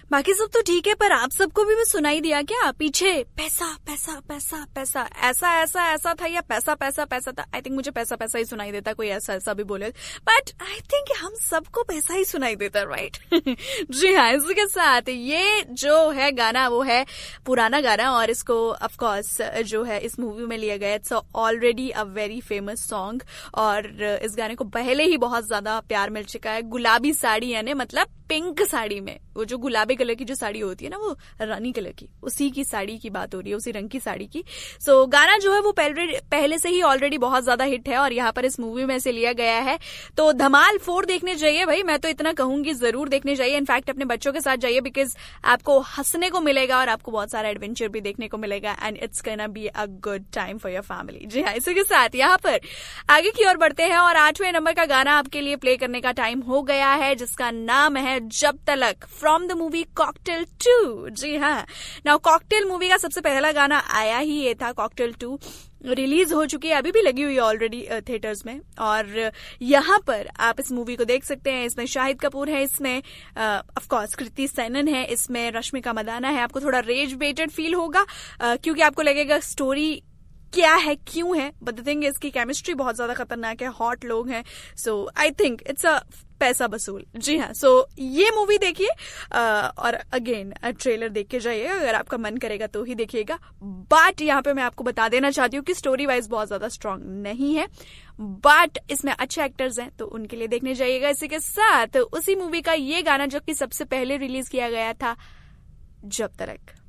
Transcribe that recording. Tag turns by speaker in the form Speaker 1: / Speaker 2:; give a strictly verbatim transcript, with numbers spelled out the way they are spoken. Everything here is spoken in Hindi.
Speaker 1: बाकी सब तो ठीक है, पर आप सबको भी मैं सुनाई दिया क्या पीछे पैसा पैसा पैसा पैसा, ऐसा ऐसा ऐसा था या पैसा पैसा पैसा था? आई थिंक मुझे पैसा पैसा ही सुनाई देता, कोई ऐसा ऐसा भी बोले, बट आई थिंक हम सबको पैसा ही सुनाई देता, राइट? जी हाँ, इसी के साथ ये जो है गाना वो है पुराना गाना, और इसको ऑफ कोर्स जो है इस मूवी में लिया गया। It's already a very famous song, और इस गाने को पहले ही बहुत ज्यादा प्यार मिल चुका है। गुलाबी साड़ी यानी मतलब पिंक साड़ी में, वो जो गुलाबी कलर की जो साड़ी होती है ना, वो रानी कलर की, उसी की साड़ी की बात हो रही है, उसी रंग की साड़ी की। सो so, गाना जो है वो पहले पहले से ही ऑलरेडी बहुत ज्यादा हिट है, और यहाँ पर इस मूवी में से लिया गया है। तो धमाल फोर देखने जाइए भाई, मैं तो इतना कहूंगी, जरूर देखने जाइए। इनफैक्ट अपने बच्चों के साथ जाइए, बिकॉज आपको हंसने को मिलेगा और आपको बहुत सारा एडवेंचर भी देखने को मिलेगा, and it's gonna be a good time for your family. जी हाँ, इसी के साथ यहाँ पर आगे की ओर बढ़ते हैं, और आठवें नंबर का गाना आपके लिए प्ले करने का टाइम हो गया है, जिसका नाम है जब तलक, from the movie cocktail to. जी हाँ, नाउ कॉकटेल मूवी का सबसे पहला गाना आया ही ये था। कॉकटेल टू रिलीज हो चुकी है, अभी भी लगी हुई है ऑलरेडी थिएटर्स में, और यहाँ पर आप इस मूवी को देख सकते हैं। इसमें शाहिद कपूर है, इसमें ऑफ कोर्स कृति सेनन है, इसमें रश्मिका मंदाना है। आपको थोड़ा रेज बेटेड फील होगा, uh, क्योंकि आपको लगेगा स्टोरी क्या है, क्यों है, बट द थिंग इसकी केमिस्ट्री बहुत ज्यादा खतरनाक है, हॉट लोग हैं। सो आई थिंक इट्स अ पैसा वसूल। जी हाँ, सो so, ये मूवी देखिए, और अगेन ट्रेलर देख के जाइए, अगर आपका मन करेगा तो ही देखिएगा। बट यहाँ पे मैं आपको बता देना चाहती हूँ कि स्टोरी वाइज बहुत ज्यादा स्ट्रांग नहीं है, बट इसमें अच्छे एक्टर्स हैं, तो उनके लिए देखने जाइएगा। इसी के साथ उसी मूवी का ये गाना जो कि सबसे पहले रिलीज किया गया था, जब तलक।